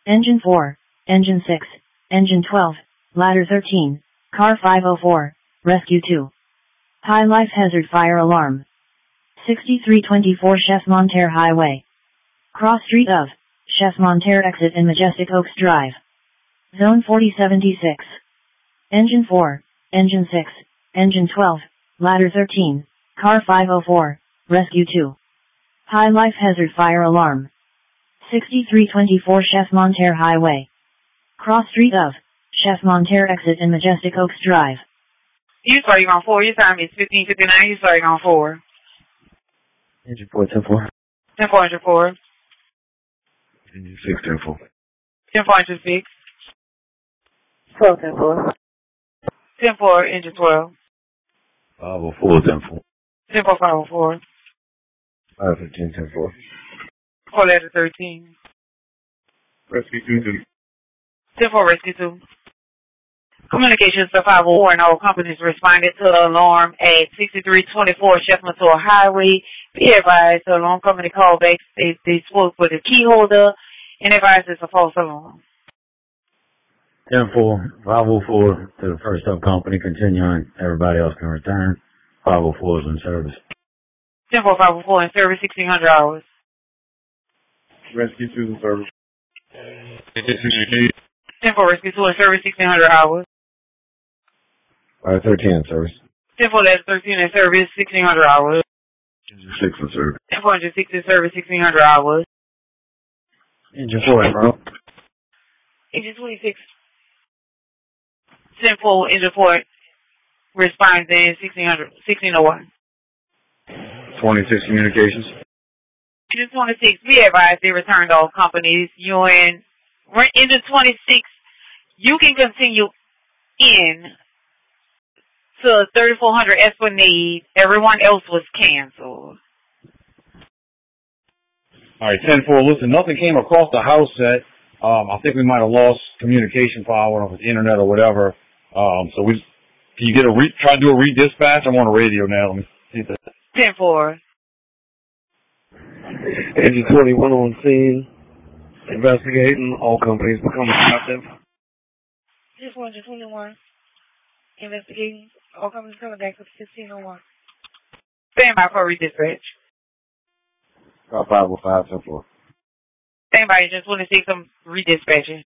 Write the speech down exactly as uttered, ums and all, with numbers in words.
Engine four, Engine six, Engine twelve, Ladder thirteen, Car five oh four, Rescue two. High life hazard fire alarm. sixty-three twenty-four Chef Monterre Highway. Cross street of Chef Monterre exit in Majestic Oaks Drive. Zone forty seventy-six. Engine four, Engine six, Engine twelve, Ladder thirteen, Car five oh four, Rescue two. High life hazard fire alarm. sixty-three twenty-four Chef Monterre Highway. Cross street of Chef Monterre exit in Majestic Oaks Drive. You starting on four. Your time is fifteen fifty-nine. You starting on four. Engine four, ten four. ten four, engine four. Engine six, ten four. ten four, engine six. twelve, ten four. ten four, engine twelve. five oh four, ten four. ten four, five oh four. five fifteen, ten four. four, ladder thirteen. Rescue two, two. ten four, rescue two. Communications to five oh four and all companies responded to the alarm at sixty-three twenty-four Chef Monterre Highway. Be advised, the alarm company called back. They, they spoke with the key holder and advised it's a false alarm. ten four, five oh four to the first up company, continuing. Everybody else can return. five oh four is in service. ten four, five oh four in service, sixteen hundred hours. Rescue two in service. ten four, rescue two in service, sixteen hundred hours. Uh, thirteen in service. ten four, ladder thirteen in service, sixteen hundred hours. Engine six in service. ten four, engine six in service, sixteen hundred hours. Engine four, bro. Engine twenty-six. ten four, engine four responds in sixteen hundred, sixteen oh one. twenty-six communications. Engine twenty-six, be advised they returned all companies. You in engine twenty-six, you can continue in to thirty-four hundred Esplanade. Everyone else was canceled. All right, ten four. Listen, nothing came across the house set. Um, I think we might have lost communication power with the internet or whatever. Um, so we can you get a re, try to do a redispatch? I'm on the radio now. Let me see that. ten four. Engine twenty-one on scene. Investigating. All companies becoming active. Just one, just twenty-one. Investigating. All companies coming back to sixteen oh one. Stand by for redispatch. five oh five, ten four. Stand by, just twenty-six, I'm redispatching.